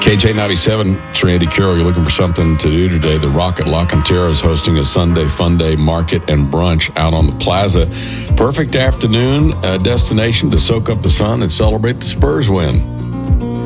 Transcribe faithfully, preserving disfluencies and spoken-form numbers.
K J ninety-seven, it's Randy Carroll. You're looking for something to do today. The Rocket La Cantera is hosting a Sunday Fun Day market and brunch out on the plaza. Perfect afternoon uh, destination to soak up the sun and celebrate the Spurs win.